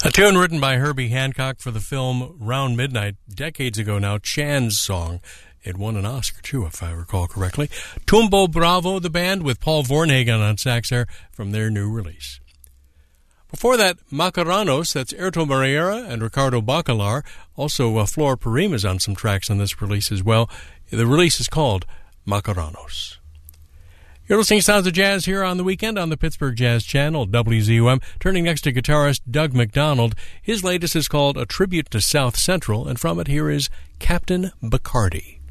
A tune written by Herbie Hancock for the film Round Midnight, decades ago now, Chan's song. It won an Oscar, too, if I recall correctly. Tumbo Bravo, the band, with Paul Vornhagen on sax there from their new release. Before that, Macaranos, that's Erto Mariera and Ricardo Bacalar. Also, Flor Purim is on some tracks on this release as well. The release is called Macaranos. You're listening to Sounds of Jazz here on the weekend on the Pittsburgh Jazz Channel, WZUM. Turning next to guitarist Doug McDonald. His latest is called A Tribute to South Central, and from it here is Captain Bacardi.